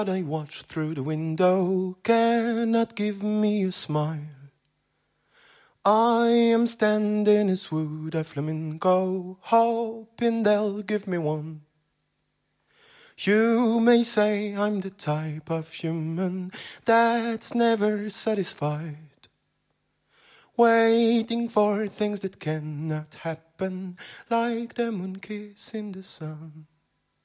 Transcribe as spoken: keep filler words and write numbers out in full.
I watch through the window cannot give me a smile. I am standing in swoot a flamingo, hoping they'll give me one. You may say I'm the type of human that's never satisfied, waiting for things that cannot happen, like the moon kiss in the sun.